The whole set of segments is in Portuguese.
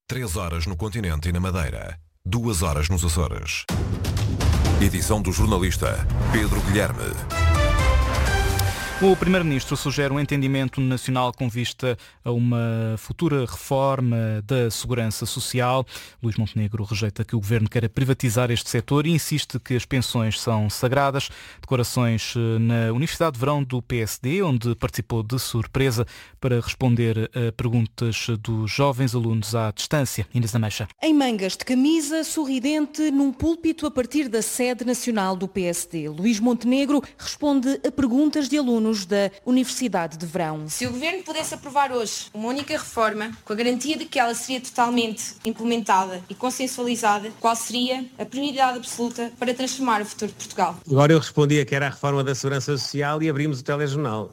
3 horas no continente e na Madeira. 2 horas nos Açores. Edição do jornalista Pedro Guilherme. O Primeiro-Ministro sugere um entendimento nacional com vista a uma futura reforma da segurança social. Luís Montenegro rejeita que o Governo queira privatizar este setor e insiste que as pensões são sagradas. Declarações na Universidade de Verão do PSD, onde participou de surpresa para responder a perguntas dos jovens alunos à distância. Inês Ameixa. Em mangas de camisa, sorridente, num púlpito a partir da sede nacional do PSD. Luís Montenegro responde a perguntas de alunos da Universidade de Verão. Se o Governo pudesse aprovar hoje uma única reforma, com a garantia de que ela seria totalmente implementada e consensualizada, qual seria a prioridade absoluta para transformar o futuro de Portugal? Agora eu respondia que era a reforma da Segurança Social e abrimos o telejornal.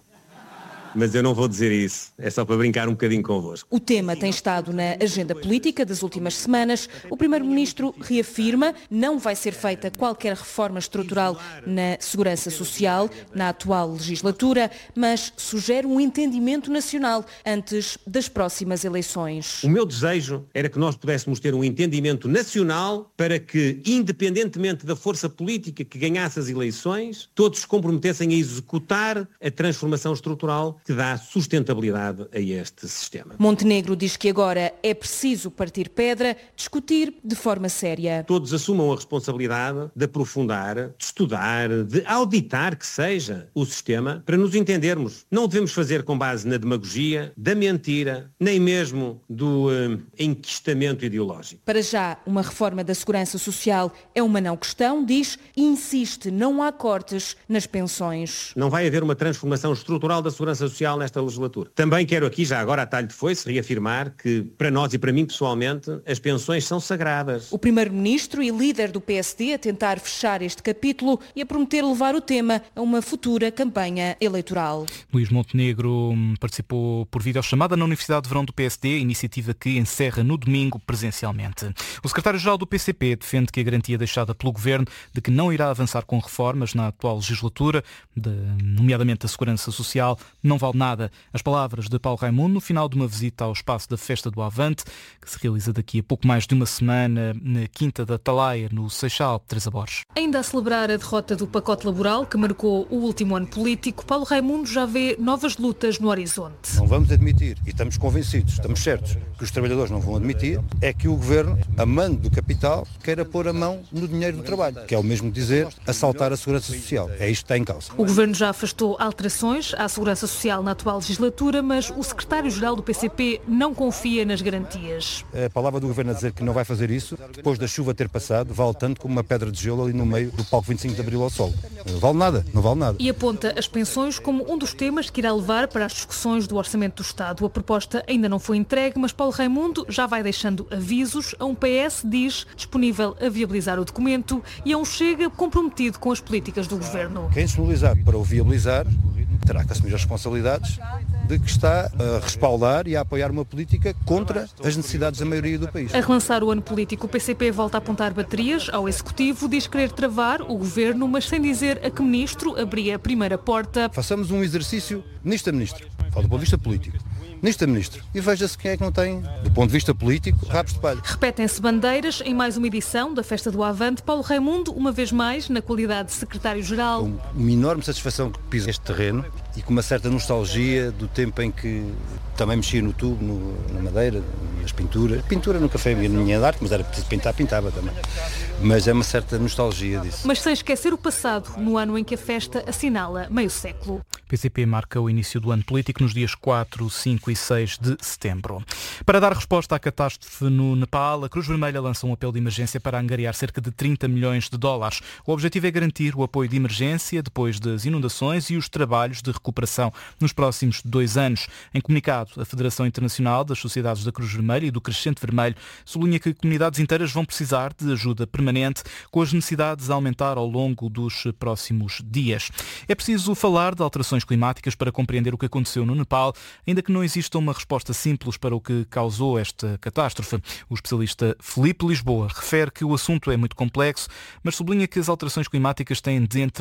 Mas eu não vou dizer isso, é só para brincar um bocadinho convosco. O tema tem estado na agenda política das últimas semanas. O Primeiro-Ministro reafirma não vai ser feita qualquer reforma estrutural na segurança social na atual legislatura, mas sugere um entendimento nacional antes das próximas eleições. O meu desejo era que nós pudéssemos ter um entendimento nacional para que, independentemente da força política que ganhasse as eleições, todos se comprometessem a executar a transformação estrutural que dá sustentabilidade a este sistema. Montenegro diz que agora é preciso partir pedra, discutir de forma séria. Todos assumam a responsabilidade de aprofundar, de estudar, de auditar que seja o sistema para nos entendermos. Não devemos fazer com base na demagogia, da mentira, nem mesmo do enquistamento ideológico. Para já, uma reforma da segurança social é uma não questão, diz, e insiste, não há cortes nas pensões. Não vai haver uma transformação estrutural da segurança social nesta legislatura. Também quero aqui, já agora a talho de foice, reafirmar que, para nós e para mim pessoalmente, as pensões são sagradas. O Primeiro-Ministro e líder do PSD a tentar fechar este capítulo e a prometer levar o tema a uma futura campanha eleitoral. Luís Montenegro participou por videochamada na Universidade de Verão do PSD, iniciativa que encerra no domingo presencialmente. O secretário-geral do PCP defende que a garantia deixada pelo Governo de que não irá avançar com reformas na atual legislatura, nomeadamente a segurança social, não vale nada. As palavras de Paulo Raimundo no final de uma visita ao espaço da Festa do Avante, que se realiza daqui a pouco mais de uma semana na Quinta da Atalaia, no Seixal. Teresa Borges. Ainda a celebrar a derrota do pacote laboral, que marcou o último ano político, Paulo Raimundo já vê novas lutas no horizonte. Não vamos admitir, e estamos convencidos, estamos certos, que os trabalhadores não vão admitir, é que o Governo, a mando do capital, queira pôr a mão no dinheiro do trabalho, que é o mesmo dizer assaltar a segurança social. É isto que está em causa. O Governo já afastou alterações à segurança social na atual legislatura, mas o secretário-geral do PCP não confia nas garantias. A palavra do Governo a dizer que não vai fazer isso, depois da chuva ter passado, vale tanto como uma pedra de gelo ali no meio do palco 25 de Abril ao sol. Não vale nada, não vale nada. E aponta as pensões como um dos temas que irá levar para as discussões do Orçamento do Estado. A proposta ainda não foi entregue, mas Paulo Raimundo já vai deixando avisos a um PS, diz, disponível a viabilizar o documento, e a um Chega comprometido com as políticas do Governo. Quem se mobilizar para o viabilizar terá que assumir as responsabilidades de que está a respaldar e a apoiar uma política contra as necessidades da maioria do país. A relançar o ano político, o PCP volta a apontar baterias ao Executivo, diz querer travar o Governo, mas sem dizer a que ministro abria a primeira porta. Façamos um exercício ministro a ministro, falo do ponto de vista político. Ministro a ministro. E veja-se quem é que não tem, do ponto de vista político, rabos de palha. Repetem-se bandeiras em mais uma edição da Festa do Avante. Paulo Raimundo, uma vez mais, na qualidade de secretário-geral. Uma enorme satisfação que pisa este terreno e com uma certa nostalgia do tempo em que também mexia no tubo, na madeira, nas pinturas. Pintura nunca foi a minha arte, mas era preciso pintar, pintava também. Mas é uma certa nostalgia disso. Mas sem esquecer o passado, no ano em que a festa assinala meio século. O PCP marca o início do ano político nos dias 4, 5 e 6 de setembro. Para dar resposta à catástrofe no Nepal, a Cruz Vermelha lança um apelo de emergência para angariar cerca de 30 milhões de dólares. O objetivo é garantir o apoio de emergência depois das inundações e os trabalhos de recuperação nos próximos 2 anos. Em comunicado, a Federação Internacional das Sociedades da Cruz Vermelha e do Crescente Vermelho sublinha que comunidades inteiras vão precisar de ajuda permanente, com as necessidades a aumentar ao longo dos próximos dias. É preciso falar de alterações climáticas para compreender o que aconteceu no Nepal, ainda que não exista uma resposta simples para o que causou esta catástrofe. O especialista Filipe Lisboa refere que o assunto é muito complexo, mas sublinha que as alterações climáticas têm de